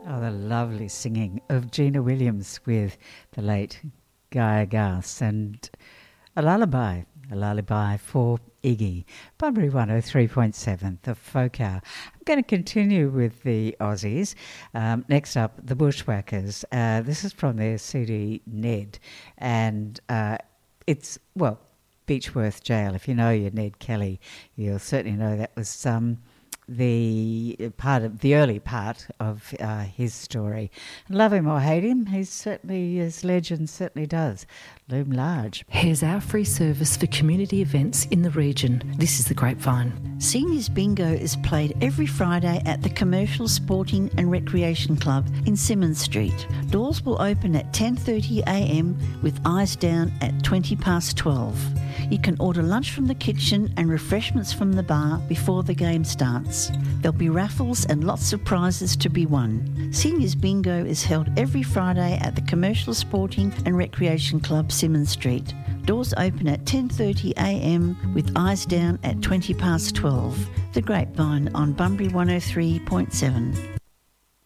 Oh, the lovely singing of Gina Williams with the late Guy Garth and a lullaby for Iggy. Bunbury 103.7, the folk hour. I'm going to continue with the Aussies. Next up, the Bushwhackers. This is from their CD Ned, and it's, well, Beechworth Jail. If you know your Ned Kelly, you'll certainly know that was the early part of his story. Love him or hate him, his legend certainly does loom large. Here's our free service for community events in the region. This is the Grapevine. Seniors Bingo is played every Friday at the Commercial Sporting and Recreation Club in Symonds Street. Doors will open at 10:30am with eyes down at 12:20. You can order lunch from the kitchen and refreshments from the bar before the game starts. There'll be raffles and lots of prizes to be won. Seniors Bingo is held every Friday at the Commercial Sporting and Recreation Club, Symonds Street. Doors open at 10:30am with eyes down at 12:20. The Grapevine on Bunbury 103.7.